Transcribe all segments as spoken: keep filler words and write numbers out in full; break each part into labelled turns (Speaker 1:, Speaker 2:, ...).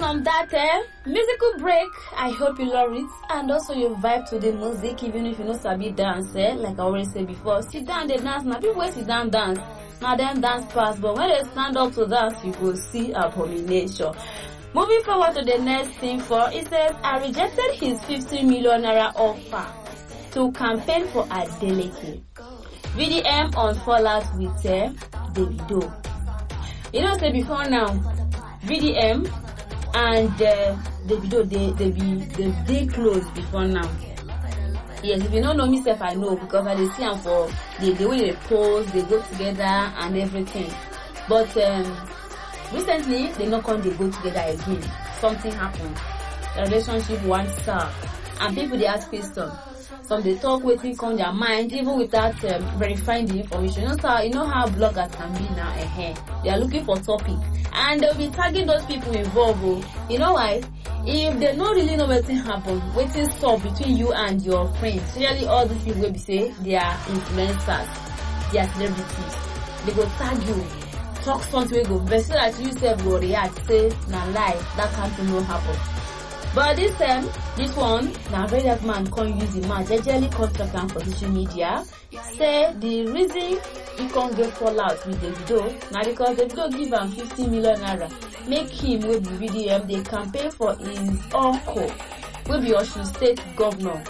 Speaker 1: from that uh, musical break, I hope you love it and also you vibe to the music even if you know sabi dance. Eh? Like I always say before, sit down they dance. Now people wey sit down dance, now them dance fast, but when they stand up to dance, you go see abomination. Moving forward to the next thing for it says I rejected his fifty million naira offer to campaign for Adeleke. V D M on fallout with uh, Davido. You know say before now, V D M and uh, Davido they they be they they close before now. Yes, if you don't know me self, I know because I dey see them for the the way they pose, they go together and everything. But um, recently they not come they go together again. Something happened. The relationship one star, and people they ask questions. Some they talk waiting on their mind even without um, verifying the information. You know how you know how bloggers can be now. Uh-huh. They are looking for topic and they'll be tagging those people involved. Oh. You know why? If they don't really know what happened, waiting stop between you and your friends. Really, all these people will be say they are influencers, they are celebrities. They go tag you, talk something go best so that you self go react, say na lie, that can't no happen. But this time, um, this one, now very that man can't use the man, they generally contact him for social media, say the reason he can't get fallout with Davido, now because Davido give him fifty million naira, make him with the V D M, they campaign for his uncle, will be Osun State Governor,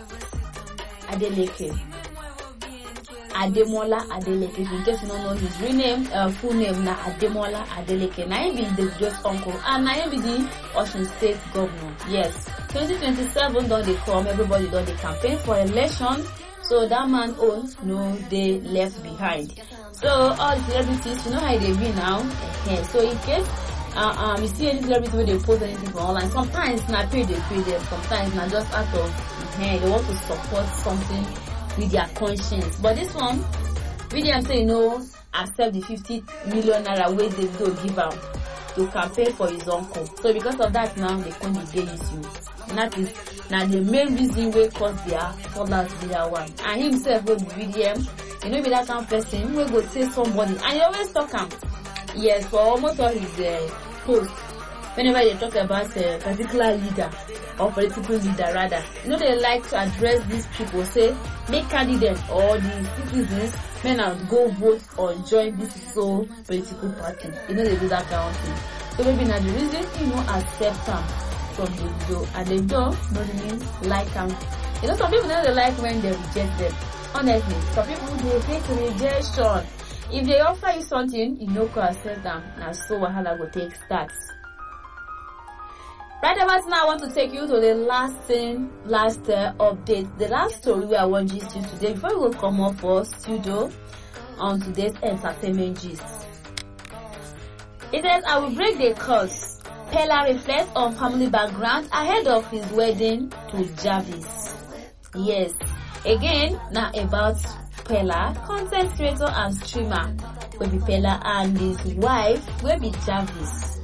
Speaker 1: Adeleke. Ademola Adeleke. In case you don't know his real name, uh, full name na Ademola Adeleke. Now he be Davido's uncle and now he be the Osun State Governor. Yes, twenty twenty-seven don't they come, everybody don't they campaign for election, so that man owns no they left behind. So all the celebrities, you know how they be now. Okay. So in case uh, um you see any celebrity where they post anything for online, sometimes na pay they pay them, sometimes na just out of hey, they want to support something with their conscience. But this one, V D M say no, accept the fifty million naira way they do give out to campaign for his uncle. So because of that now, they can't be issue. And that is now the main reason we cause their fallout with that one. And himself will be V D M, you know, be that kind of person who go say somebody, and he always talk him. Yes, for almost all his uh, posts. Whenever they talk about a particular leader or political leader rather, you know, they like to address these people, say, make candidates or the citizens men out go vote or join this so political party. You know, they do that kind of thing. So maybe now the reason you know accept them from the Davido and they don't really like them. You know, some people know they like when they reject them. Honestly, some people they hate rejection. If they offer you something, you know, can accept them. Now, so wahala go take starts. Right about now, I want to take you to the last thing, last uh, update, the last story where I want gist you today. Before we go come up for studio on today's entertainment gist. It says, I will break the curse. Pella reflects on family background ahead of his wedding to Jarvis. Yes, again, now about Pella, content creator and streamer, will be Pella and his wife will be Jarvis.